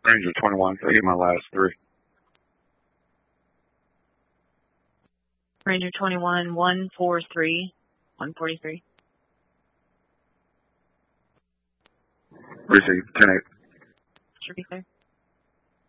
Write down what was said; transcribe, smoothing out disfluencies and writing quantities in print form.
Ranger 21, I get my last three. Ranger 21, 143, 143. Receive, 10-8. Should be clear.